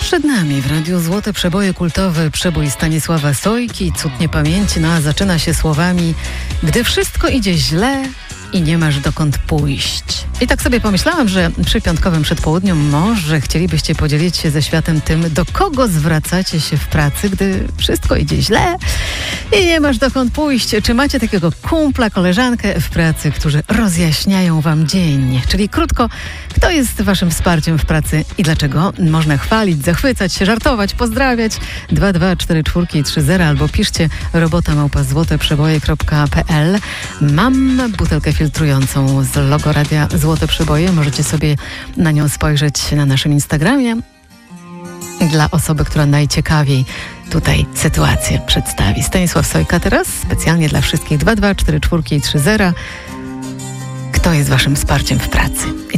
Przed nami w radiu Złote Przeboje, kultowy przebój Stanisława Sojki, Cud niepamięci, a zaczyna się słowami: gdy wszystko idzie źle i nie masz dokąd pójść. I tak sobie pomyślałam, że przy piątkowym przedpołudniu może chcielibyście podzielić się ze światem tym, do kogo zwracacie się w pracy, gdy wszystko idzie źle i nie masz dokąd pójść. Czy macie takiego kumpla, koleżankę w pracy, którzy rozjaśniają wam dzień? Czyli krótko, kto jest waszym wsparciem w pracy i dlaczego? Można chwalić, zachwycać się, żartować, pozdrawiać. 22430 albo piszcie robota@złoteprzeboje.pl. Mam butelkę filtrującą z logo Radia Złote Przeboje. Możecie sobie na nią spojrzeć na naszym Instagramie. Dla osoby, która najciekawiej tutaj sytuację przedstawi. Stanisław Sojka teraz specjalnie dla wszystkich. 22430. Kto jest waszym wsparciem w pracy?